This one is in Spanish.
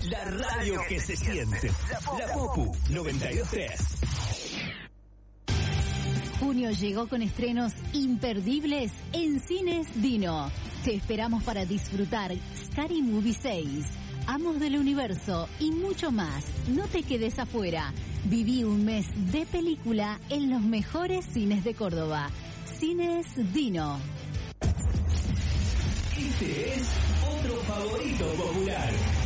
La radio que se siente. La Popu 92.3. Junio llegó con estrenos imperdibles en Cines Dino. Te esperamos para disfrutar Scary Movie 6, Amos del Universo y mucho más. No te quedes afuera. Viví un mes de película en los mejores cines de Córdoba. Cines Dino. Este es otro favorito popular.